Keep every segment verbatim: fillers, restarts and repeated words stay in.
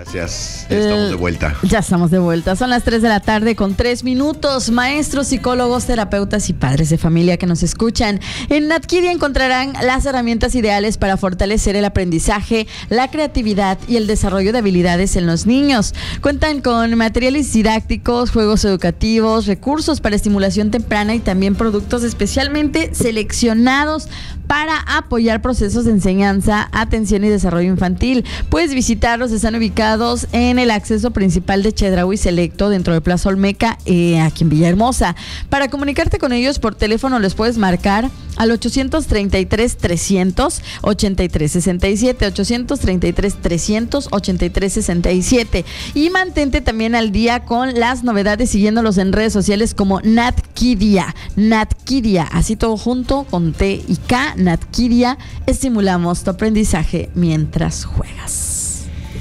Gracias, ya estamos de vuelta. Ya estamos de vuelta, son las tres de la tarde con tres minutos. Maestros, psicólogos, terapeutas y padres de familia que nos escuchan. En Natkidia encontrarán las herramientas ideales para fortalecer el aprendizaje, la creatividad y el desarrollo de habilidades en los niños. Cuentan con materiales didácticos, juegos educativos, recursos para estimulación temprana y también productos especialmente seleccionados para apoyar procesos de enseñanza, atención y desarrollo infantil. Puedes visitarlos, están ubicados en el acceso principal de Chedraui Selecto, dentro de Plaza Olmeca, eh, aquí en Villahermosa. Para comunicarte con ellos por teléfono les puedes marcar al ochocientos treinta y tres, trescientos, ochenta y tres sesenta y siete, ochocientos treinta y tres, trescientos, ochenta y tres sesenta y siete. Y mantente también al día con las novedades siguiéndolos en redes sociales como Natkidia. Natkidia, así todo junto con T y K. Natkidia, estimulamos tu aprendizaje mientras juegas.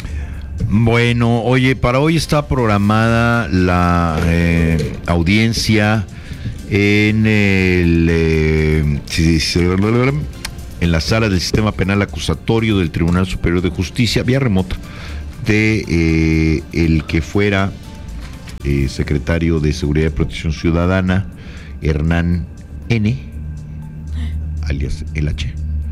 Bueno, oye, para hoy está programada la eh, audiencia en el eh, en la sala del sistema penal acusatorio del Tribunal Superior de Justicia, vía remota, de eh, el que fuera eh, secretario de Seguridad y Protección Ciudadana, Hernán N., alias el H.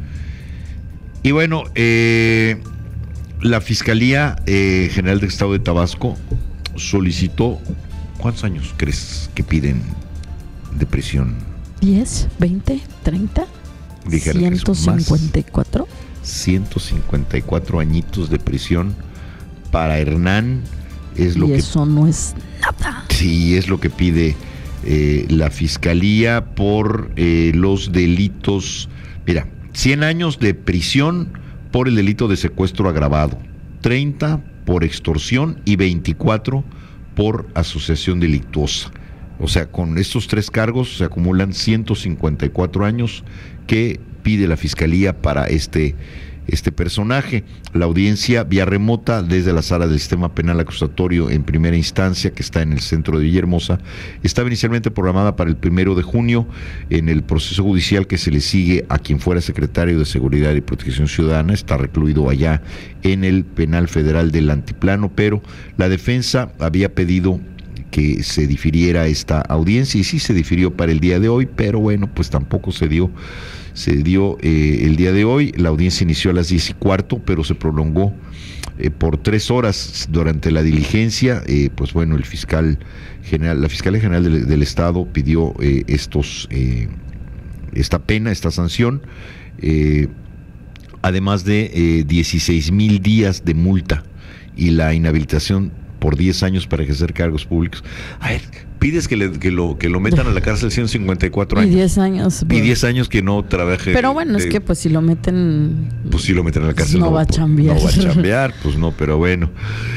Y bueno, eh, la Fiscalía eh, General del Estado de Tabasco solicitó, ¿cuántos años crees que piden de prisión? diez, veinte, treinta, Dijera ciento cincuenta y cuatro. ciento cincuenta y cuatro añitos de prisión para Hernán. Es lo y que, eso no es nada. Sí, es lo que pide eh, la Fiscalía por eh, los delitos. Mira, cien años de prisión por el delito de secuestro agravado, treinta por extorsión y veinticuatro por asociación delictuosa. O sea, con estos tres cargos se acumulan ciento cincuenta y cuatro años que pide la Fiscalía para este, este personaje. La audiencia vía remota desde la sala del sistema penal acusatorio en primera instancia, que está en el centro de Villahermosa, estaba inicialmente programada para el primero de junio en el proceso judicial que se le sigue a quien fuera secretario de Seguridad y Protección Ciudadana. Está recluido allá en el Penal Federal del Altiplano, pero la defensa había pedido que se difiriera esta audiencia y sí se difirió para el día de hoy, pero bueno, pues tampoco se dio, se dio eh, el día de hoy. La audiencia inició a las diez y cuarto, pero se prolongó eh, por tres horas durante la diligencia. Eh, pues bueno, el fiscal general, la Fiscalía General del, del Estado pidió eh, estos, eh, esta pena, esta sanción, eh, además de eh, dieciséis mil días de multa y la inhabilitación por diez años para ejercer cargos públicos. A ver, pides que, le, que, lo, que lo metan a la cárcel ciento cincuenta y cuatro años. Y diez años. Y diez años que no trabaje. Pero bueno, eh, es que pues si lo meten... Pues si lo meten a la cárcel. No, no va a chambear. No va a chambear, pues no, pero bueno.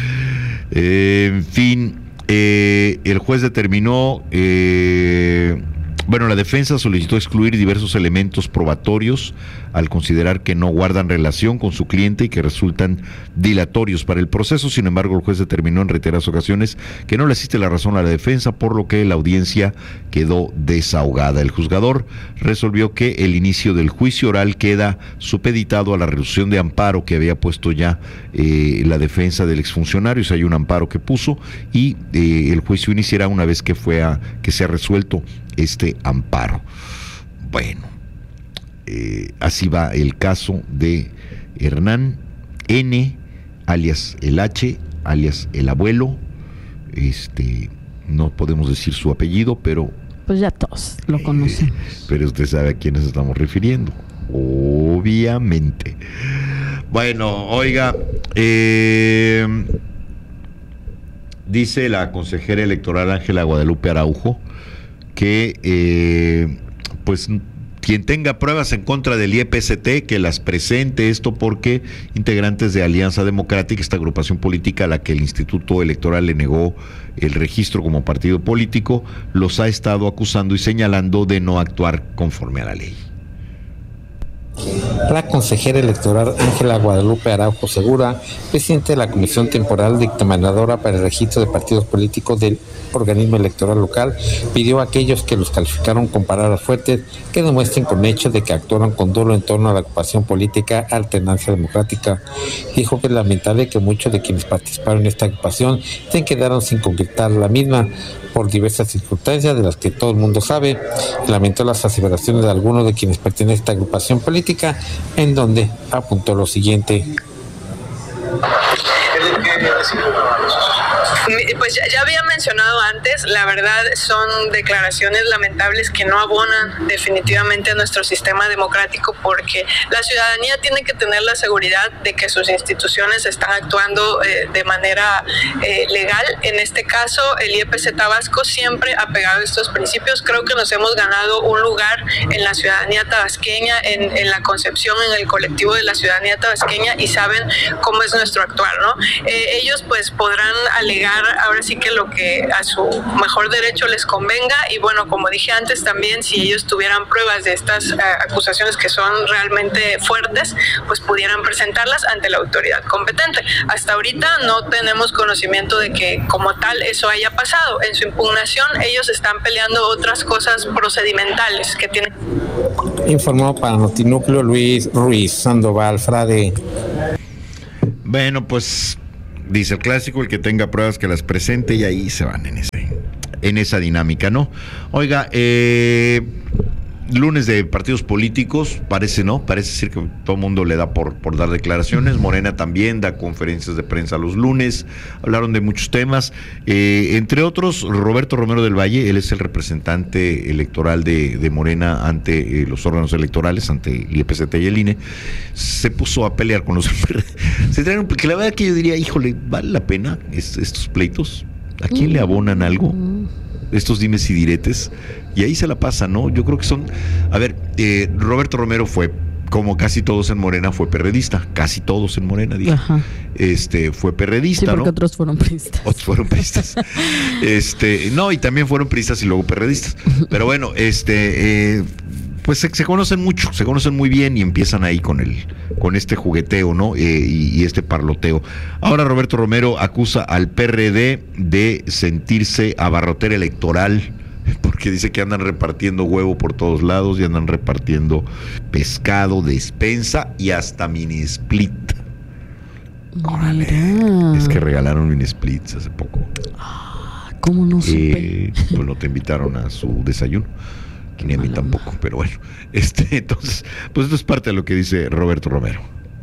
Eh, en fin, eh, el juez determinó... Eh, Bueno, la defensa solicitó excluir diversos elementos probatorios al considerar que no guardan relación con su cliente y que resultan dilatorios para el proceso. Sin embargo, el juez determinó en reiteradas ocasiones que no le asiste la razón a la defensa, por lo que la audiencia quedó desahogada. El juzgador resolvió que el inicio del juicio oral queda supeditado a la resolución de amparo que había puesto ya eh, la defensa del exfuncionario. O sea, hay un amparo que puso y eh, el juicio iniciará una vez que, fue a, que se ha resuelto este amparo. Bueno, eh, así va el caso de Hernán N., alias el H, alias el abuelo. Este, no podemos decir su apellido, pero pues ya todos lo conocemos. Eh, pero usted sabe a quiénes estamos refiriendo, obviamente. Bueno, oiga, eh, dice la consejera electoral Ángela Guadalupe Araujo que eh, pues quien tenga pruebas en contra del I E P C T, que las presente. Esto porque integrantes de Alianza Democrática, esta agrupación política a la que el Instituto Electoral le negó el registro como partido político, los ha estado acusando y señalando de no actuar conforme a la ley. La consejera electoral Ángela Guadalupe Araujo Segura, presidente de la Comisión Temporal Dictaminadora para el Registro de Partidos Políticos del organismo electoral local, pidió a aquellos que los calificaron con palabras fuertes que demuestren con hechos de que actuaron con dolo en torno a la ocupación política alternancia democrática. Dijo que es lamentable que muchos de quienes participaron en esta ocupación se quedaron sin concretar la misma por diversas circunstancias de las que todo el mundo sabe. Lamentó las aseveraciones de algunos de quienes pertenecen a esta agrupación política, en donde apuntó lo siguiente. Pues ya, ya había mencionado antes, la verdad son declaraciones lamentables que no abonan definitivamente a nuestro sistema democrático, porque la ciudadanía tiene que tener la seguridad de que sus instituciones están actuando eh, de manera eh, legal. En este caso, el I E P C Tabasco siempre ha apegado a estos principios. Creo que nos hemos ganado un lugar en la ciudadanía tabasqueña, en, en la concepción, en el colectivo de la ciudadanía tabasqueña, y saben cómo es nuestro actuar, ¿no? Eh, ellos pues podrán alegar ahora sí que lo que a su mejor derecho les convenga, y bueno, como dije antes también, si ellos tuvieran pruebas de estas uh, acusaciones que son realmente fuertes, pues pudieran presentarlas ante la autoridad competente. Hasta ahorita no tenemos conocimiento de que como tal eso haya pasado. En su impugnación ellos están peleando otras cosas procedimentales que tienen. Informó para Notinúcleo Luis Ruiz Sandoval Frade. Bueno, pues dice el clásico, el que tenga pruebas que las presente, y ahí se van en ese, en esa dinámica, ¿no? Oiga, eh, lunes de partidos políticos, parece, ¿no? Parece ser que todo el mundo le da por, por dar declaraciones. Morena también da conferencias de prensa los lunes, hablaron de muchos temas, eh, entre otros, Roberto Romero del Valle, él es el representante electoral de, de Morena ante eh, los órganos electorales, ante el I E P C T y el I N E, se puso a pelear con los se traen un, que la verdad que yo diría, híjole, ¿vale la pena es, estos pleitos? ¿A quién le abonan algo? Estos dimes y diretes, y ahí se la pasa, ¿no? Yo creo que son, a ver, eh, Roberto Romero fue, como casi todos en Morena, fue perredista, casi todos en Morena, dije. Ajá. Este, fue perredista, sí, porque ¿no? Otros fueron priistas. Otros fueron priistas. este, no, y también fueron priistas y luego perredistas. Pero bueno, este, eh, pues se, se conocen mucho, se conocen muy bien y empiezan ahí con el, con este jugueteo, ¿no? Eh, y, y este parloteo. Ahora Roberto Romero acusa al P R D de sentirse abarrotera electoral, porque dice que andan repartiendo huevo por todos lados y andan repartiendo pescado, despensa y hasta mini split. Órale, es que regalaron mini splits hace poco. ¿Cómo no supe? Eh, pues no te invitaron a su desayuno. Ni a mí tampoco, pero bueno, este, entonces, pues esto es parte de lo que dice Roberto Romero.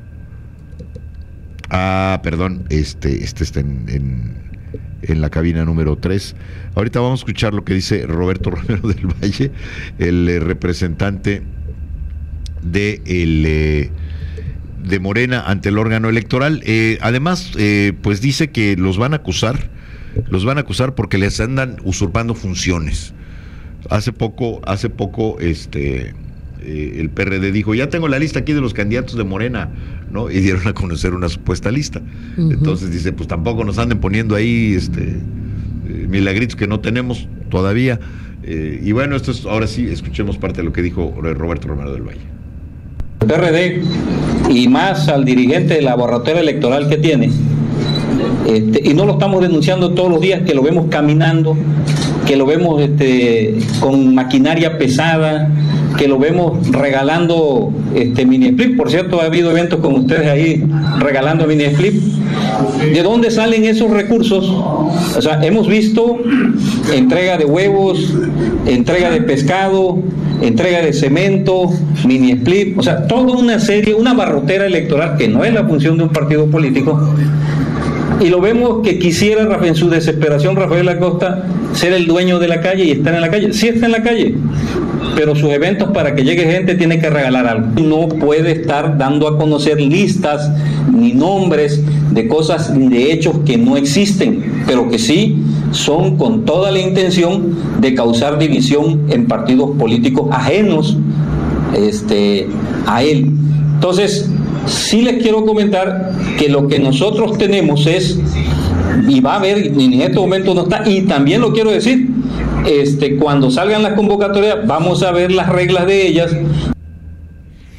Ah, perdón, este, este está en, en, en la cabina número tres. Ahorita vamos a escuchar lo que dice Roberto Romero del Valle, el eh, representante de el eh, de Morena ante el órgano electoral. Eh, además, eh, pues dice que los van a acusar, los van a acusar porque les andan usurpando funciones. Hace poco, hace poco, este, eh, el P R D dijo, ya tengo la lista aquí de los candidatos de Morena, ¿no? Y dieron a conocer una supuesta lista. Uh-huh. Entonces dice, pues tampoco nos anden poniendo ahí, este, eh, milagritos que no tenemos todavía. Eh, y bueno, esto es, ahora sí, escuchemos parte de lo que dijo Roberto Romero del Valle. El P R D, y más al dirigente de la abarrotera electoral que tiene, este, y no lo estamos denunciando todos los días, que lo vemos caminando, que lo vemos este, con maquinaria pesada, que lo vemos regalando este, mini split. Por cierto, ha habido eventos con ustedes ahí regalando mini split. ¿De dónde salen esos recursos? O sea, hemos visto entrega de huevos, entrega de pescado, entrega de cemento, mini split, o sea, toda una serie, una barrotera electoral que no es la función de un partido político. Y lo vemos que quisiera, en su desesperación, Rafael Acosta ser el dueño de la calle y estar en la calle. Sí está en la calle, pero sus eventos, para que llegue gente, tiene que regalar algo. No puede estar dando a conocer listas ni nombres de cosas ni de hechos que no existen, pero que sí son con toda la intención de causar división en partidos políticos ajenos este, a él. Entonces, sí les quiero comentar que lo que nosotros tenemos es, y va a haber, en este momento no está, y también lo quiero decir, este, cuando salgan las convocatorias vamos a ver las reglas de ellas.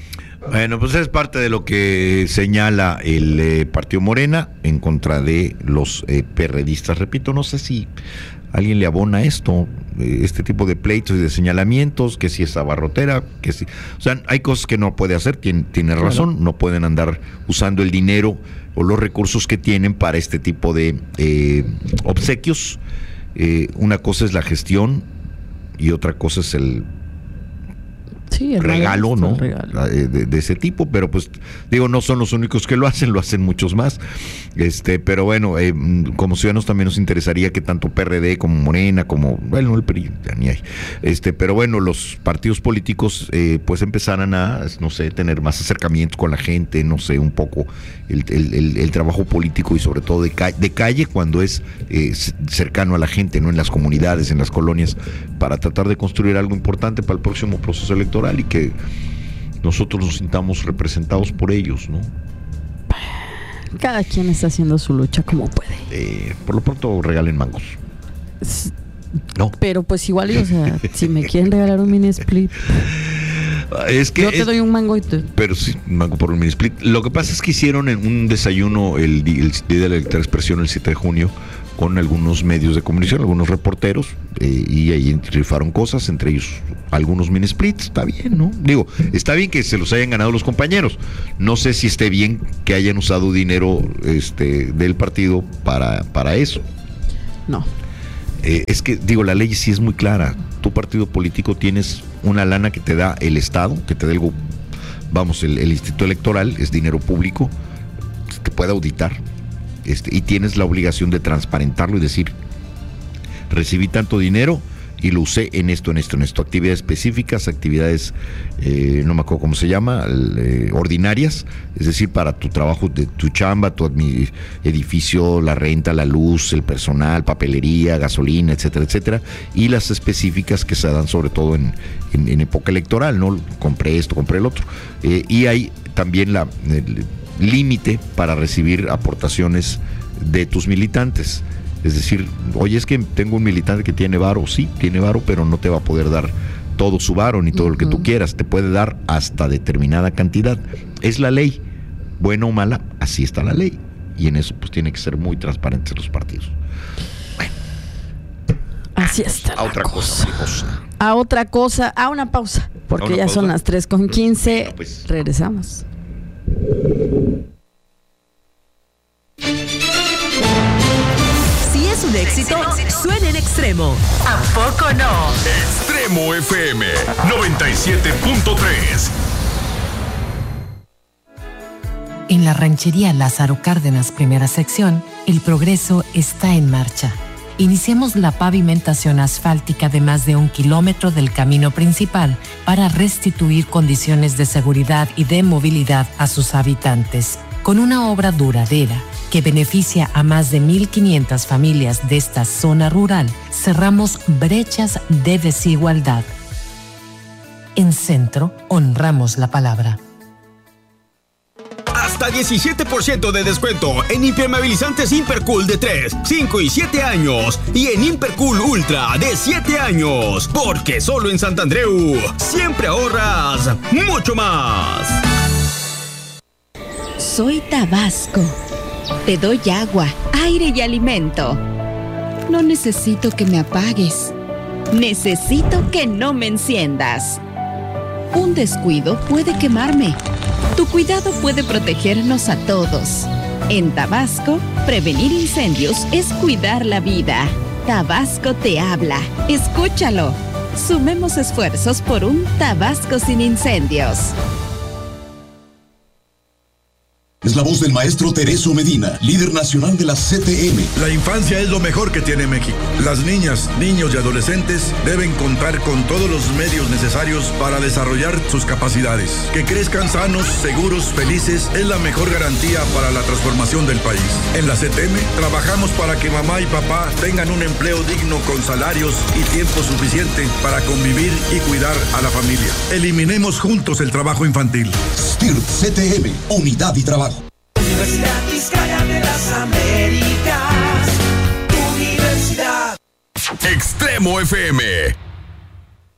Bueno, pues es parte de lo que señala el eh, Partido Morena en contra de los eh, perredistas. Repito, no sé si alguien le abona esto, eh, este tipo de pleitos y de señalamientos, que si es abarrotera, que si... O sea, hay cosas que no puede hacer, tiene, tiene razón, claro. No pueden andar usando el dinero o los recursos que tienen para este tipo de eh, obsequios. Eh, una cosa es la gestión y otra cosa es el... Sí, el regalo, ¿no? El regalo. De, de ese tipo, pero pues digo, no son los únicos que lo hacen, lo hacen muchos más. Este, pero bueno, eh, como ciudadanos también nos interesaría que tanto P R D como Morena, como, bueno, el P R I, ya ni hay. Este, pero bueno, los partidos políticos eh, pues empezaran a, no sé, tener más acercamientos con la gente, no sé, un poco el, el, el, el trabajo político y sobre todo de, ca de calle cuando es eh, cercano a la gente, ¿no? En las comunidades, en las colonias, para tratar de construir algo importante para el próximo proceso electoral y que nosotros nos sintamos representados por ellos, ¿no? Cada quien está haciendo su lucha como puede. Eh, por lo pronto regalen mangos. No. Pero pues igual, o sea, si me quieren regalar un mini split, es que yo te es, doy un mango y te... Pero sí, un mango por un mini split. Lo que pasa es que hicieron en un desayuno el, el día de la Libertad de Expresión, el siete de junio, con algunos medios de comunicación, algunos reporteros, eh, y ahí rifaron cosas, entre ellos algunos mini splits. Está bien, ¿no? Digo, está bien que se los hayan ganado los compañeros. No sé si esté bien que hayan usado dinero este, del partido para, para eso. No. Eh, es que, digo, la ley sí es muy clara. Tu partido político tienes una lana que te da el Estado, que te da el, vamos, el, el Instituto Electoral, es dinero público, te puede auditar. Este, y tienes la obligación de transparentarlo y decir, recibí tanto dinero y lo usé en esto, en esto, en esto. Actividades específicas, actividades, eh, no me acuerdo cómo se llama, eh, ordinarias, es decir, para tu trabajo, de tu chamba, tu edificio, la renta, la luz, el personal, papelería, gasolina, etcétera, etcétera. Y las específicas que se dan sobre todo en, en, en época electoral, ¿no? Compré esto, compré el otro. Eh, y hay también la... El, límite para recibir aportaciones de tus militantes. Es decir, oye, es que tengo un militante que tiene varo, sí, tiene varo, pero no te va a poder dar todo su varo ni todo uh-huh. lo que tú quieras, te puede dar hasta determinada cantidad. Es la ley, buena o mala, así está la ley. Y en eso pues tiene que ser muy transparentes los partidos. Bueno. Así está. A otra cosa, cosa. A otra cosa, a una pausa, porque una ya pausa. Son las tres con quince. Bueno, pues. Regresamos. Si es un éxito, suena en Extremo. ¿A poco no? Extremo F M noventa y siete punto tres. En la ranchería Lázaro Cárdenas, primera sección, el progreso está en marcha. Iniciamos la pavimentación asfáltica de más de un kilómetro del camino principal para restituir condiciones de seguridad y de movilidad a sus habitantes. Con una obra duradera que beneficia a más de mil quinientas familias de esta zona rural, cerramos brechas de desigualdad. En Centro, honramos la palabra. Hasta diecisiete por ciento de descuento en impermeabilizantes Impercool de tres, cinco y siete años y en Impercool Ultra de siete años. Porque solo en Santandreu siempre ahorras mucho más. Soy Tabasco. Te doy agua, aire y alimento. No necesito que me apagues. Necesito que no me enciendas. Un descuido puede quemarme. Tu cuidado puede protegernos a todos. En Tabasco, prevenir incendios es cuidar la vida. Tabasco te habla. Escúchalo. Sumemos esfuerzos por un Tabasco sin incendios. Es la voz del maestro Tereso Medina, líder nacional de la C T M. La infancia es lo mejor que tiene México. Las niñas, niños y adolescentes deben contar con todos los medios necesarios para desarrollar sus capacidades. Que crezcan sanos, seguros, felices es la mejor garantía para la transformación del país. En la C T M trabajamos para que mamá y papá tengan un empleo digno con salarios y tiempo suficiente para convivir y cuidar a la familia. Eliminemos juntos el trabajo infantil. S T I R P C T M, unidad y trabajo. Universidad Vizcaya de las Américas, Universidad. Extremo F M.